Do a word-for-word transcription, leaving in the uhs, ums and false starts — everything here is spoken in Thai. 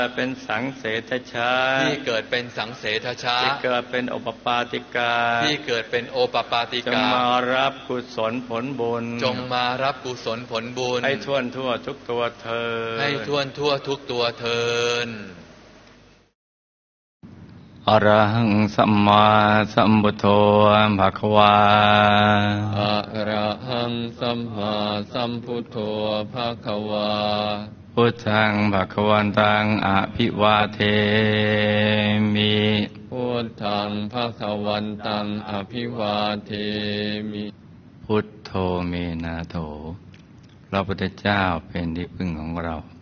เป็นสังเสทชาที่เกิดเป็นสังเสทชาที่เกิดเป็นโอปปาติกาที่เกิดเป็นโอปปาติกาจงมารับกุศลผลบุญจงมารับกุศลผลบุญให้ทั่วทั่วทุกตัวเธอให้ทั่วทั่วทุกตัวเทินอรหังสัมมาสัมพุทโธภควาอะระหังสัมมาสัมพุทโธภควาพุทธังภควันตังอภิวาเทมิพุทธังภควันตังอภิวาเทมิพุทโธเมนะโถพระพุทธเจ้าเป็นที่พึ่งของเรา